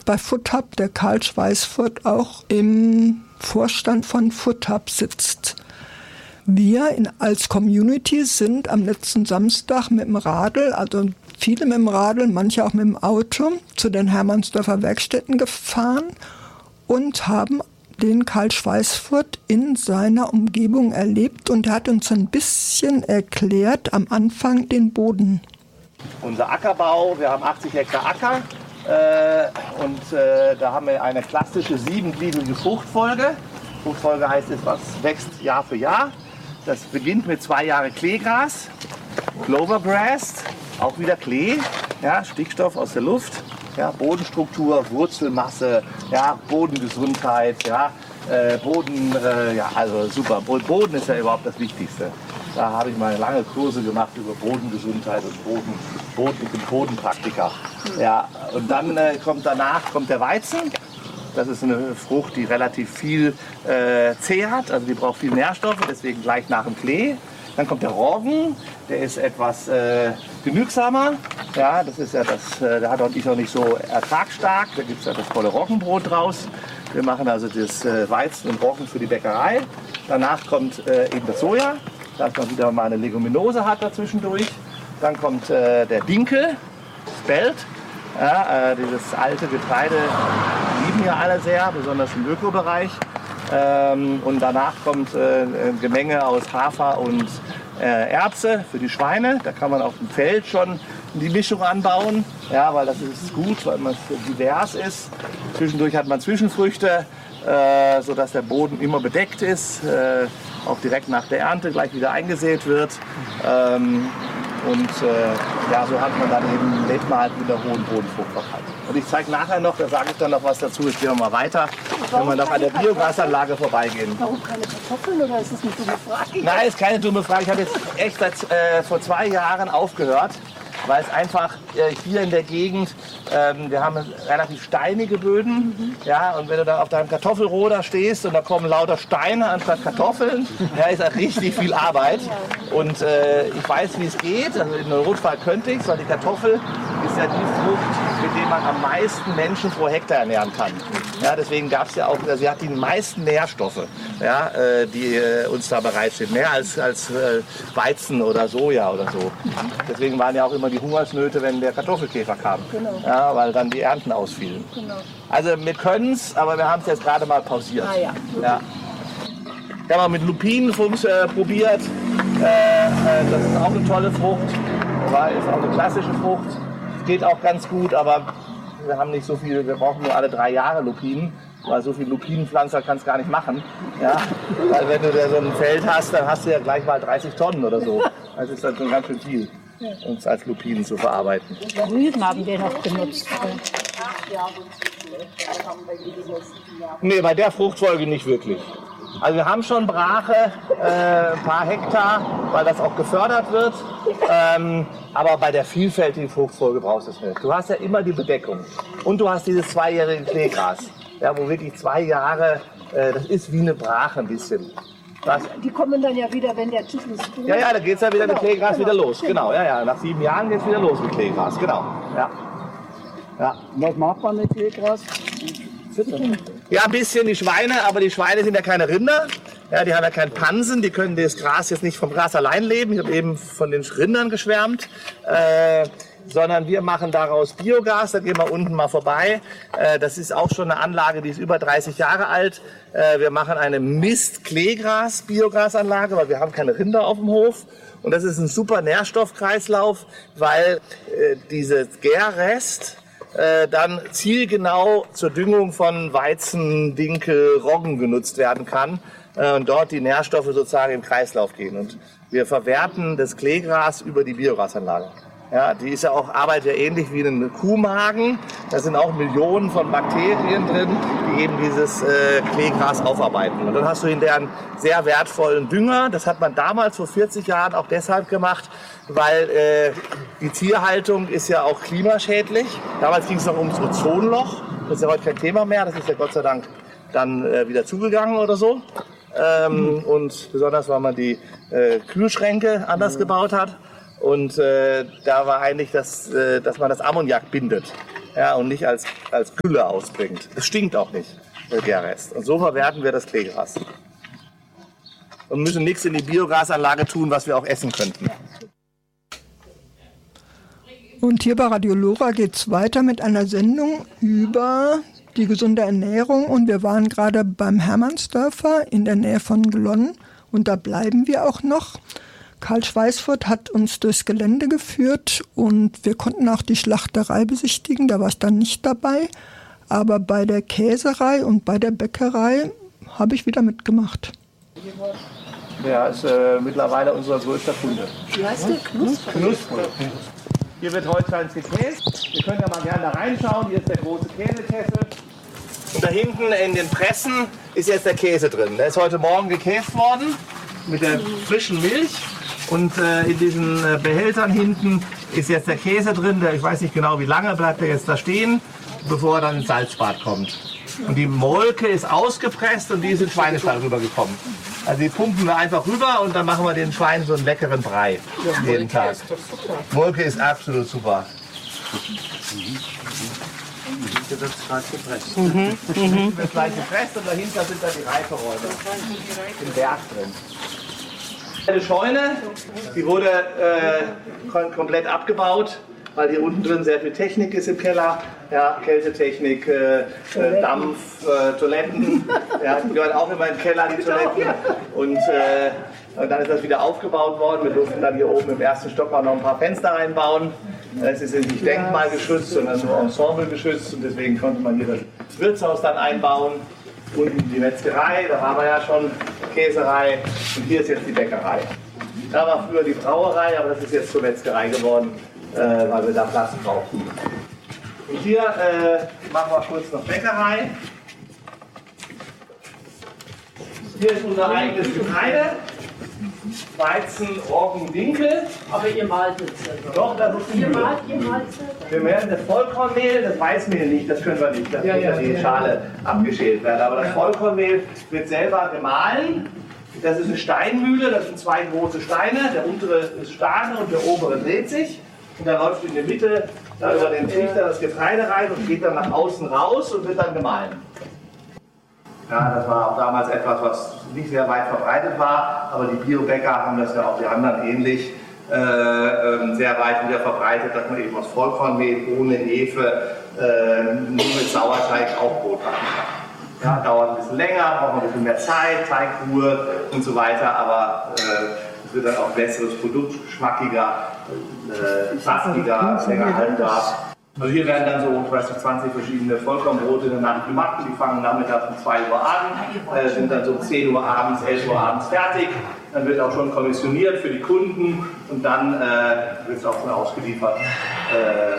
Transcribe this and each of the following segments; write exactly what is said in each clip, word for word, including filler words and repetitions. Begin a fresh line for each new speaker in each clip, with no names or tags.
bei FoodHub, der Karl Schweißfurt, auch im Vorstand von FoodHub sitzt. Wir in, als Community sind am letzten Samstag mit dem Radl, also viele mit dem Radl, manche auch mit dem Auto, zu den Hermannsdorfer Werkstätten gefahren und haben den Karl Schweißfurt in seiner Umgebung erlebt. Und er hat uns ein bisschen erklärt am Anfang den Boden.
Unser Ackerbau, wir haben achtzig Hektar Acker äh, und äh, da haben wir eine klassische siebengliedrige Fruchtfolge. Fruchtfolge heißt es, was wächst Jahr für Jahr. Das beginnt mit zwei Jahren Kleegras, Clovergrass, auch wieder Klee, ja, Stickstoff aus der Luft, ja, Bodenstruktur, Wurzelmasse, ja, Bodengesundheit, ja, äh, Boden, äh, ja, also super. Boden ist ja überhaupt das Wichtigste. Da habe ich mal lange Kurse gemacht über Bodengesundheit und Boden, Boden, ich bin Bodenpraktiker. Ja, und dann äh, kommt danach kommt der Weizen. Das ist eine Frucht, die relativ viel äh, zehrt, also die braucht viel Nährstoffe, deswegen gleich nach dem Klee. Dann kommt der Roggen, der ist etwas äh, genügsamer. Ja, das ist ja das, äh, der hat auch nicht, auch nicht so ertragsstark. Da gibt es ja das volle Roggenbrot draus. Wir machen also das äh, Weizen und Roggen für die Bäckerei. Danach kommt äh, eben das Soja, dass man wieder mal eine Leguminose hat dazwischendurch. Dann kommt äh, der Dinkel, Spelt. Ja, äh, dieses alte Getreide lieben ja alle sehr, besonders im Ökobereich. Ähm, und danach kommt äh, ein Gemenge aus Hafer und äh, Erbse für die Schweine. Da kann man auf dem Feld schon die Mischung anbauen, ja, weil das ist gut, weil es divers ist. Zwischendurch hat man Zwischenfrüchte, äh, sodass der Boden immer bedeckt ist, äh, auch direkt nach der Ernte gleich wieder eingesät wird. Ähm, Und äh, ja, so hat man dann eben, lebt man halt mit der hohen Bodenfruchtbarkeit. Und ich zeige nachher noch, da sage ich dann noch was dazu, jetzt gehen wir mal weiter, wenn wir noch an der Biogasanlage vorbeigehen.
Warum keine Kartoffeln oder ist das eine dumme Frage?
Nein, ist keine dumme Frage. Ich habe jetzt echt seit äh, vor zwei Jahren aufgehört, weil es einfach äh, hier in der Gegend, ähm, wir haben relativ steinige Böden, mhm. ja, und wenn du dann auf deinem Kartoffelroder stehst und da kommen lauter Steine anstatt Kartoffeln, ja, ist halt richtig viel Arbeit. Und äh, ich weiß, wie es geht, also in Notfall könnte ich es, weil die Kartoffel ist ja die Frucht, mit der man am meisten Menschen pro Hektar ernähren kann. Ja, deswegen gab es ja auch, also sie hat die meisten Nährstoffe, ja, äh, die äh, uns da bereitstehen, mehr als, als äh, Weizen oder Soja oder so. Deswegen waren ja auch immer die Hungersnöte, wenn der Kartoffelkäfer kam,
genau.
ja, weil dann die Ernten ausfielen.
Genau.
Also wir können es, aber wir haben es jetzt gerade mal pausiert.
Ah, ja.
Ja. Ich habe mal mit Lupinen äh, probiert, äh, äh, das ist auch eine tolle Frucht, weil ist auch eine klassische Frucht, geht auch ganz gut, aber wir haben nicht so viel, wir brauchen nur alle drei Jahre Lupinen. Weil so viel Lupinenpflanzer kannst du gar nicht machen. Ja? Weil wenn du da so ein Feld hast, dann hast du ja gleich mal dreißig Tonnen oder so. Das ist dann schon ganz schön viel, uns als Lupinen zu verarbeiten.
Rüben haben wir noch benutzt.
Nee, bei der Fruchtfolge nicht wirklich. Also wir haben schon Brache, äh, ein paar Hektar, weil das auch gefördert wird. Ähm, aber bei der vielfältigen Fruchtfolge brauchst du es nicht. Du hast ja immer die Bedeckung. Und du hast dieses zweijährige Kleegras. Ja, wo wirklich zwei Jahre, äh, das ist wie eine Brache ein bisschen. Was?
Die kommen dann ja wieder, wenn der Zyklus durch.
Ja, ja, da geht es ja wieder
genau,
mit Kleegras
genau,
wieder los.
Genau,
genau ja, ja. Nach sieben Jahren geht es wieder los mit Kleegras, genau. Ja. Ja.
Was macht man mit Kleegras?
Ja, ein bisschen die Schweine, aber die Schweine sind ja keine Rinder. Ja, die haben ja keinen Pansen, die können das Gras jetzt nicht vom Gras allein leben. Ich habe eben von den Rindern geschwärmt. Äh, sondern wir machen daraus Biogas, da gehen wir unten mal vorbei. Äh, das ist auch schon eine Anlage, die ist über dreißig Jahre alt. Äh, wir machen eine Mist-Kleegras-Biogasanlage, weil wir haben keine Rinder auf dem Hof. Und das ist ein super Nährstoffkreislauf, weil äh, dieses Gärrest äh, dann zielgenau zur Düngung von Weizen, Dinkel, Roggen genutzt werden kann äh, und dort die Nährstoffe sozusagen im Kreislauf gehen. Und wir verwerten das Kleegras über die Biogasanlage. Ja, die ist ja auch, arbeitet ja ähnlich wie ein Kuhmagen. Da sind auch Millionen von Bakterien drin, die eben dieses äh, Kleegras aufarbeiten. Und dann hast du hinterher einen sehr wertvollen Dünger. Das hat man damals vor vierzig Jahren auch deshalb gemacht, weil äh, die Tierhaltung ist ja auch klimaschädlich. Damals ging es noch ums Ozonloch. Das ist ja heute kein Thema mehr. Das ist ja Gott sei Dank dann äh, wieder zugegangen oder so. Ähm, mhm. Und besonders, weil man die äh, Kühlschränke anders mhm. gebaut hat. Und äh, da war eigentlich, das, äh, dass man das Ammoniak bindet. ja, und nicht als, als Gülle ausbringt. Es stinkt auch nicht, der Gärrest. Und so verwerten wir das Kleegras. Und müssen nichts in die Biogasanlage tun, was wir auch essen könnten.
Und hier bei Radio Lora geht es weiter mit einer Sendung über die gesunde Ernährung. Und wir waren gerade beim Hermannsdörfer in der Nähe von Glonn. Und da bleiben wir auch noch. Karl Schweißfurt hat uns durchs Gelände geführt und wir konnten auch die Schlachterei besichtigen. Da war ich dann nicht dabei. Aber bei der Käserei und bei der Bäckerei habe ich wieder mitgemacht.
Ja, ist äh, mittlerweile unser größter Kunde.
Wie heißt der? Knusper?
Knusper. Hier wird Holsteins gekäst. Ihr könnt ja mal gerne da reinschauen. Hier ist der große Käsekessel. Und da hinten in den Pressen ist jetzt der Käse drin. Der ist heute Morgen gekäst worden mit der frischen Milch. Und äh, in diesen äh, Behältern hinten ist jetzt der Käse drin. Der, ich weiß nicht genau, wie lange bleibt er jetzt da stehen, bevor er dann ins Salzbad kommt. Und die Molke ist ausgepresst und die ist in den Schweinestall rübergekommen. Also die pumpen wir einfach rüber und dann machen wir den Schweinen so einen leckeren Brei ja, jeden Tag. Ist doch super. Molke ist absolut super. Hier wird es gleich gepresst. Mhm. Mhm. Wird gleich gepresst und dahinter sind dann die Reiferäume im Berg drin. Eine Scheune, die wurde äh, komplett abgebaut, weil hier unten drin sehr viel Technik ist im Keller. Ja, Kältetechnik, äh, äh, Dampf, äh, Toiletten, ja, die gehören auch immer in den Keller, die Toiletten. Und, äh, und dann ist das wieder aufgebaut worden. Wir durften dann hier oben im ersten Stock auch noch ein paar Fenster reinbauen. Es ist nicht denkmalgeschützt, sondern nur ensemblegeschützt. Und deswegen konnte man hier das Wirtshaus dann einbauen. Unten die Metzgerei, da waren wir ja schon, Käserei. Und hier ist jetzt die Bäckerei. Da war früher die Brauerei, aber das ist jetzt zur Metzgerei geworden, äh, weil wir da Platz brauchten. Und hier äh, machen wir kurz noch Bäckerei. Hier ist unser eigenes Getreide. Weizen, Roggen, Dinkel.
Aber ihr malt es selber.
Doch, das ist
ihr malt, ihr malt selber.
Wir melden das Vollkornmehl, das Weißmehl nicht, das können wir nicht. Das
ja,
muss ja
ja
die
ja.
Schale abgeschält werden. Aber das Vollkornmehl wird selber gemahlen. Das ist eine Steinmühle, das sind zwei große Steine. Der untere ist Stane und der obere dreht sich. Und da läuft in der Mitte da über den Trichter das Getreide rein und geht dann nach außen raus und wird dann gemahlen. Ja, das war auch damals etwas, was nicht sehr weit verbreitet war, aber die Biobäcker haben das ja auch die anderen ähnlich äh, äh, sehr weit wieder verbreitet, dass man eben aus Vollkornmehl ohne Hefe äh, nur mit Sauerteig auch Brot machen kann. Ja, dauert ein bisschen länger, braucht man ein bisschen mehr Zeit, Teigruhe und so weiter, aber äh, es wird dann auch ein besseres Produkt, geschmackiger, äh, saftiger, länger haltbar. Also hier werden dann so dreißig, zwanzig verschiedene Vollkornbrote in der Nacht gemacht. Die fangen nachmittags um zwei Uhr an, äh, sind dann so um zehn Uhr abends, elf Uhr abends fertig. Dann wird auch schon kommissioniert für die Kunden und dann äh, wird es auch schon ausgeliefert. Äh,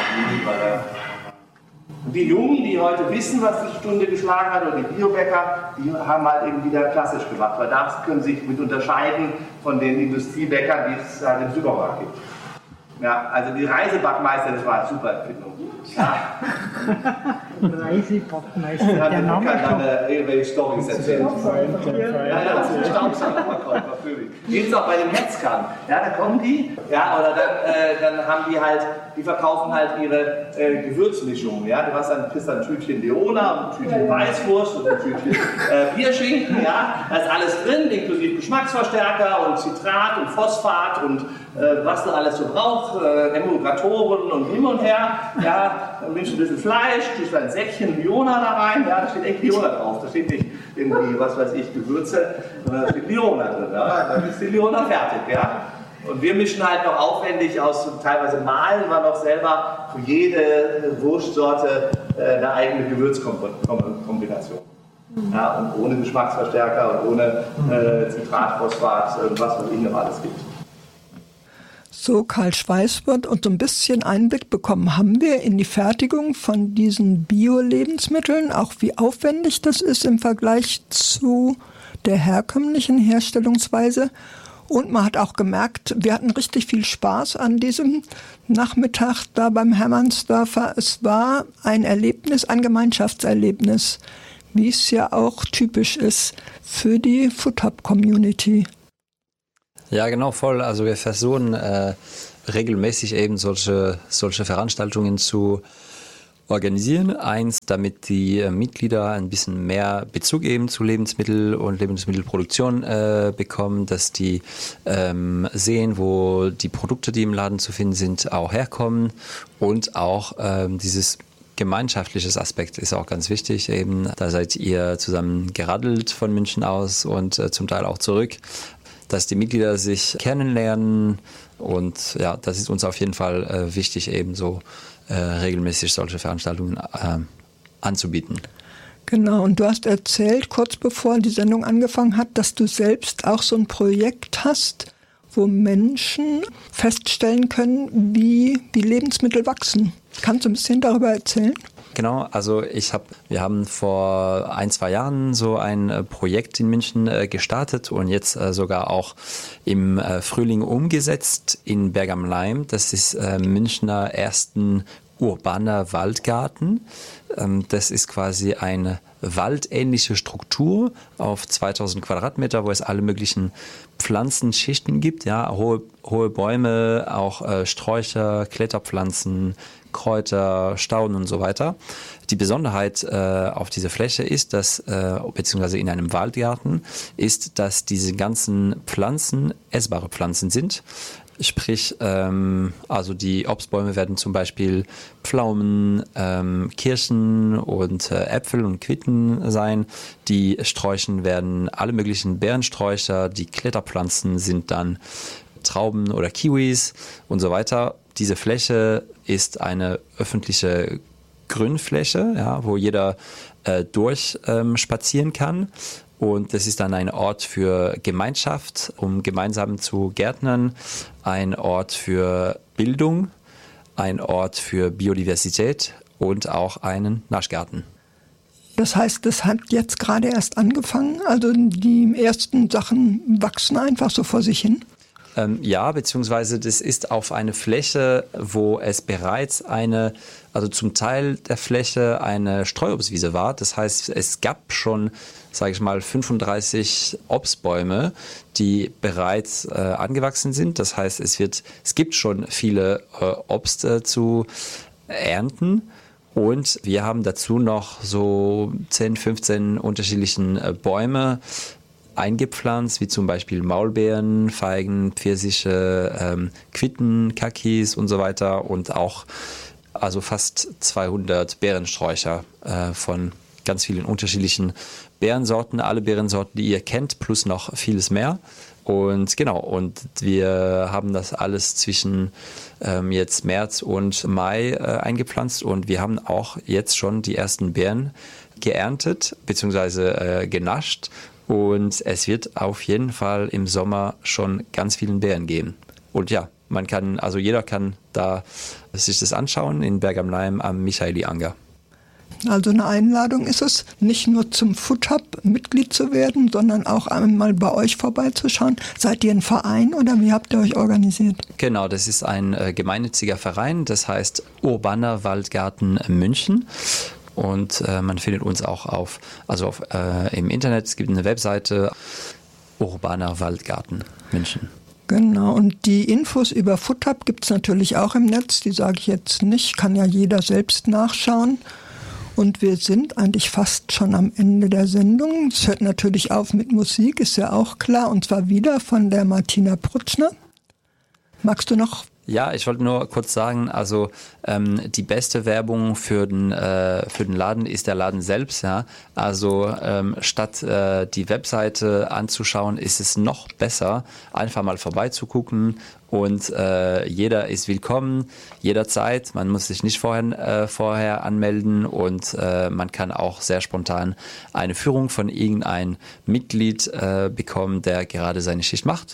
die Jungen, die heute wissen, was die Stunde geschlagen hat, oder die Biobäcker, die haben halt eben wieder klassisch gemacht, weil das können sich mit unterscheiden von den Industriebäckern, die es halt im Supermarkt gibt. Ja, also die Reisebackmeister, das war eine super Erfindung. Ja.
Reisebackmeister,
Ja,
der Name
kann dann
kommt.
äh, irgendwelche Storys erzählen. Ja, ja, das ist ein Staubsaugerverkäufer, geht's auch bei den Metzgern. Ja, da kommen die, ja, oder dann, äh, dann haben die halt, die verkaufen halt ihre äh, Gewürzmischungen. Ja, du hast dann, kriegst dann ein Tütchen Leona, ein Tütchen Weißwurst und ein Tütchen äh, Bierschinken. Ja, da ist alles drin, inklusive Geschmacksverstärker und Citrat und Phosphat und äh, was du alles so brauchst, äh, Emulgatoren und hin und her. Ja, dann nimmst du ein bisschen Fleisch, tust ein Säckchen Leona da rein. Ja, da steht echt Leona drauf. Da steht nicht irgendwie, was weiß ich, Gewürze, sondern da steht Leona drin. Ja, dann ist die Leona fertig. Ja. Und wir mischen halt noch aufwendig aus, teilweise mahlen wir noch selber für jede Wurstsorte äh, eine eigene Gewürzkombination. Ja, und ohne Geschmacksverstärker und ohne äh, Zitratphosphat, äh, was es noch alles gibt.
So, Karl Schweißfurt, und so ein bisschen Einblick bekommen haben wir in die Fertigung von diesen Bio-Lebensmitteln, auch wie aufwendig das ist im Vergleich zu der herkömmlichen Herstellungsweise. Und man hat auch gemerkt, wir hatten richtig viel Spaß an diesem Nachmittag da beim Hermannsdörfer. Es war ein Erlebnis, ein Gemeinschaftserlebnis, wie es ja auch typisch ist für die Food-Hub-Community.
Ja, genau, voll. Also wir versuchen äh, regelmäßig eben solche, solche Veranstaltungen zu organisieren. Eins, damit die äh, Mitglieder ein bisschen mehr Bezug eben zu Lebensmittel und Lebensmittelproduktion äh, bekommen, dass die ähm, sehen, wo die Produkte, die im Laden zu finden sind, auch herkommen und auch ähm, dieses gemeinschaftliches Aspekt ist auch ganz wichtig. Eben, da seid ihr zusammen geradelt von München aus und äh, zum Teil auch zurück, dass die Mitglieder sich kennenlernen und ja, das ist uns auf jeden Fall äh, wichtig, eben so äh, regelmäßig solche Veranstaltungen äh, anzubieten.
Genau, und du hast erzählt, kurz bevor die Sendung angefangen hat, dass du selbst auch so ein Projekt hast, wo Menschen feststellen können, wie die Lebensmittel wachsen. Kannst du ein bisschen darüber erzählen?
Genau, also ich habe, wir haben vor ein, zwei Jahren so ein äh, Projekt in München äh, gestartet und jetzt äh, sogar auch im äh, Frühling umgesetzt in Berg am Laim. Das ist äh, Münchner ersten urbaner Waldgarten. Ähm, das ist quasi eine waldähnliche Struktur auf zweitausend Quadratmeter, wo es alle möglichen Pflanzenschichten gibt, ja, hohe, hohe Bäume, auch äh, Sträucher, Kletterpflanzen, Kräuter, Stauden und so weiter. Die Besonderheit äh, auf dieser Fläche ist, dass, äh, beziehungsweise in einem Waldgarten, ist, dass diese ganzen Pflanzen essbare Pflanzen sind. Sprich, ähm, also die Obstbäume werden zum Beispiel Pflaumen, ähm, Kirschen und äh, Äpfel und Quitten sein. Die Sträuchen werden alle möglichen Beerensträucher. Die Kletterpflanzen sind dann Trauben oder Kiwis und so weiter. Diese Fläche ist eine öffentliche Grünfläche, ja, wo jeder äh, durch ähm, spazieren kann. Und das ist dann ein Ort für Gemeinschaft, um gemeinsam zu gärtnern, ein Ort für Bildung, ein Ort für Biodiversität und auch einen Naschgarten.
Das heißt, das hat jetzt gerade erst angefangen, also die ersten Sachen wachsen einfach so vor sich hin?
Ähm, ja, beziehungsweise das ist auf eine Fläche, wo es bereits eine, also zum Teil der Fläche eine Streuobstwiese war. Das heißt, es gab schon, sage ich mal, fünfunddreißig Obstbäume, die bereits äh, angewachsen sind. Das heißt, es wird, es gibt schon viele äh, Obst äh, zu ernten. Und wir haben dazu noch so zehn, fünfzehn unterschiedlichen äh, Bäume eingepflanzt, wie zum Beispiel Maulbeeren, Feigen, Pfirsiche, ähm, Quitten, Kakis und so weiter und auch also fast zweihundert Beerensträucher äh, von ganz vielen unterschiedlichen Beerensorten, alle Beerensorten, die ihr kennt, plus noch vieles mehr. Und genau, und wir haben das alles zwischen ähm, jetzt März und Mai äh, eingepflanzt und wir haben auch jetzt schon die ersten Beeren geerntet bzw. Äh, genascht. Und es wird auf jeden Fall im Sommer schon ganz vielen Beeren geben. Und ja, man kann, also jeder kann da sich das anschauen in Berg am Laim am Michaeli-Anger.
Also eine Einladung ist es, nicht nur zum Food Hub Mitglied zu werden, sondern auch einmal bei euch vorbeizuschauen. Seid ihr ein Verein oder wie habt ihr euch organisiert?
Genau, das ist ein äh, gemeinnütziger Verein, das heißt Urbaner Waldgarten München. Und äh, man findet uns auch auf, also auf, äh, im Internet. Es gibt eine Webseite, Urbaner Waldgarten München.
Genau, und die Infos über Food Hub gibt es natürlich auch im Netz. Die sage ich jetzt nicht, kann ja jeder selbst nachschauen. Und wir sind eigentlich fast schon am Ende der Sendung. Es hört natürlich auf mit Musik, ist ja auch klar. Und zwar wieder von der Martina Prutschner. Magst du noch?
Ja, ich wollte nur kurz sagen, also ähm, die beste Werbung für den, äh, für den Laden ist der Laden selbst. Ja? Also ähm, statt äh, die Webseite anzuschauen, ist es noch besser, einfach mal vorbeizugucken. Und äh, jeder ist willkommen, jederzeit. Man muss sich nicht vorher, äh, vorher anmelden und äh, man kann auch sehr spontan eine Führung von irgendeinem Mitglied äh, bekommen, der gerade seine Schicht macht.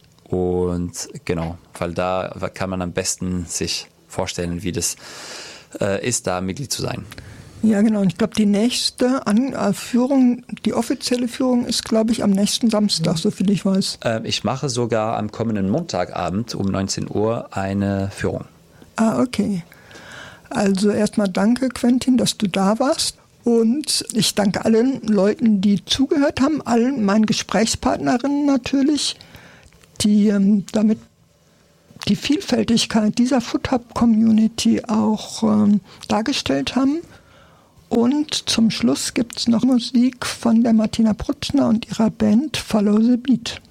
Und genau, weil da kann man am besten sich vorstellen, wie das äh, ist, da Mitglied zu sein.
Ja, genau. Und ich glaube, die nächste An- äh, Führung, die offizielle Führung ist, glaube ich, am nächsten Samstag, so viel ich weiß.
Ähm, ich mache sogar am kommenden Montagabend um neunzehn Uhr eine Führung.
Ah, okay. Also erstmal danke, Quentin, dass du da warst. Und ich danke allen Leuten, die zugehört haben, allen meinen Gesprächspartnerinnen natürlich, die ähm, damit die Vielfältigkeit dieser Food Hub Community auch ähm, dargestellt haben. Und zum Schluss gibt es noch Musik von der Martina Brutschner und ihrer Band Follow the Beat.